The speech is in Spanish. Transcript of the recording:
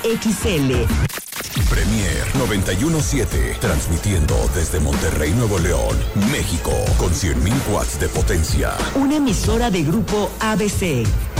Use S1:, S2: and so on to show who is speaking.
S1: XL.
S2: Premier 91.7, transmitiendo desde Monterrey, Nuevo León, México, con 100.000 watts de potencia.
S1: Una emisora de Grupo ABC.